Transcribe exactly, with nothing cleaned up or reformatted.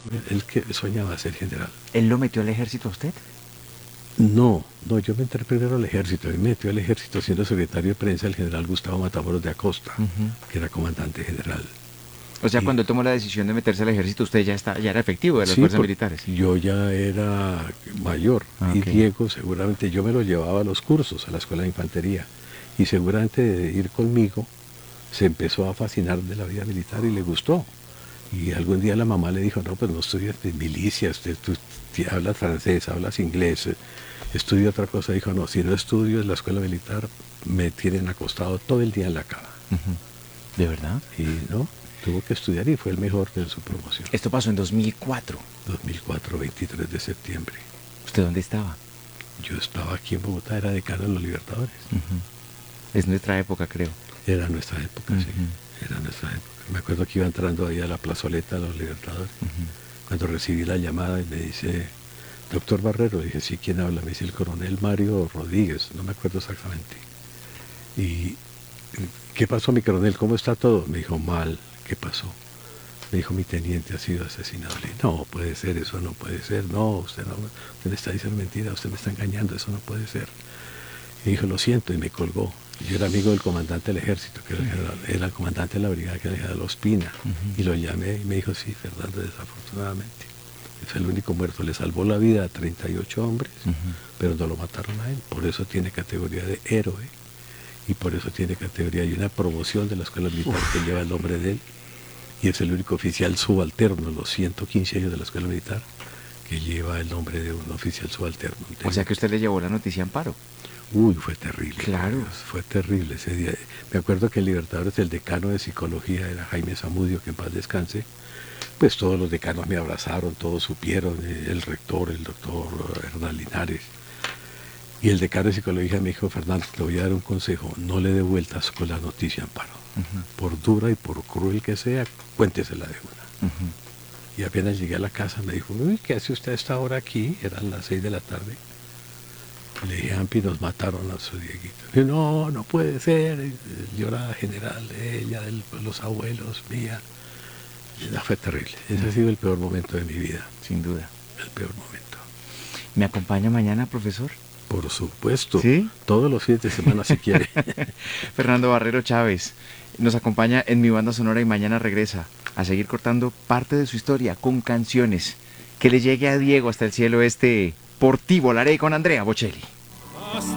Él que soñaba ser general. ¿Él lo metió al ejército a usted? No, no, yo me entré primero al ejército. Él me metió al ejército siendo secretario de prensa el general Gustavo Matamoros de Acosta, Ujú. que era comandante general. O sea, Y cuando él tomó la decisión de meterse al ejército, usted ya está, ya era efectivo de las sí, fuerzas porque militares. yo ya era mayor Ah, y ok. Diego seguramente yo me lo llevaba a los cursos, a la escuela de infantería. Y seguramente de ir conmigo se empezó a fascinar de la vida militar y le gustó. Y algún día la mamá le dijo, no, pues no estudias de milicia, usted, tú, tú hablas francés, hablas inglés, eh, estudia otra cosa. Dijo, no, si no estudio en la escuela militar, me tienen acostado todo el día en la cama. Ujú. ¿De verdad? Y no, tuvo que estudiar y fue el mejor de su promoción. Esto pasó en dos mil cuatro. dos mil cuatro, veintitrés de septiembre. ¿Usted dónde estaba? Yo estaba aquí en Bogotá, era decano de los Libertadores. Ujú. Es nuestra época, creo. Era nuestra época, sí, Ujú. era nuestra época. Me acuerdo que iba entrando ahí a la plazoleta de los Libertadores. Ujú. Cuando recibí la llamada y me dice, doctor Barrero, dije, sí, ¿quién habla? Me dice el coronel Mario Rodríguez, no me acuerdo exactamente. Y, ¿qué pasó, mi coronel? ¿Cómo está todo? Me dijo, mal, ¿qué pasó? Me dijo, mi teniente ha sido asesinado. Le dije, no, puede ser, eso no puede ser, no, usted no, usted me está diciendo mentira, usted me está engañando, eso no puede ser. Y dijo, lo siento, y me colgó. Yo era amigo del comandante del ejército, que era el, general, era el comandante de la brigada, que era el general Ospina. Ujú. Y lo llamé y me dijo, sí, Fernando, desafortunadamente. Es el único muerto. Le salvó la vida a treinta y ocho hombres, Ujú. pero no lo mataron a él. Por eso tiene categoría de héroe. Y por eso tiene categoría. Hay una promoción de la escuela militar que lleva el nombre de él. Y es el único oficial subalterno en los ciento quince años de la escuela militar que lleva el nombre de un oficial subalterno. O sea que usted le llevó la noticia a Amparo. Uy, fue terrible. Claro. Dios, fue terrible ese día. Me acuerdo que el Libertadores, el decano de psicología era Jaime Zamudio, que en paz descanse. Pues todos los decanos me abrazaron, todos supieron, eh, el rector, el doctor Hernán Linares. Y el decano de psicología me dijo, Fernando, te voy a dar un consejo, no le dé vueltas con la noticia, Amparo. Ujú. Por dura y por cruel que sea, cuéntesela de una. Ujú. Y apenas llegué a la casa me dijo, uy, ¿qué hace usted a esta hora aquí? Eran las seis de la tarde. Le dije, Ampi, nos mataron a su Dieguito. Y no, no puede ser. Lloraba general de ella, de los abuelos, mía. Y no, fue terrible. Ese ha sido el peor momento de mi vida. Sin duda. El peor momento. ¿Me acompaña mañana, profesor? Por supuesto. ¿Sí? Todos los fines de semana si quiere. Fernando Barrero Chávez nos acompaña en Mi Banda Sonora y mañana regresa a seguir cortando parte de su historia con canciones. Que le llegue a Diego hasta el cielo este Por ti volaré con Andrea Bocelli.